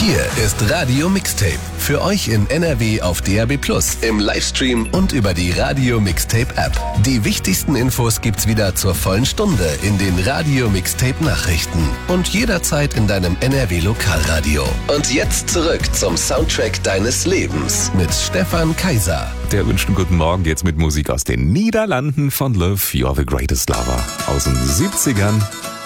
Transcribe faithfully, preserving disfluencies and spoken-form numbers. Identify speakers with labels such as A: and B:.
A: Hier ist Radio Mixtape. Für euch in N R W auf D A B plus, im Livestream und über die Radio Mixtape App. Die wichtigsten Infos gibt's wieder zur vollen Stunde in den Radio Mixtape Nachrichten und jederzeit in deinem N R W Lokalradio. Und jetzt zurück zum Soundtrack deines Lebens mit Stefan Kaiser.
B: Der wünscht einen guten Morgen jetzt mit Musik aus den Niederlanden von Love, You're the Greatest Lover aus den siebzigern.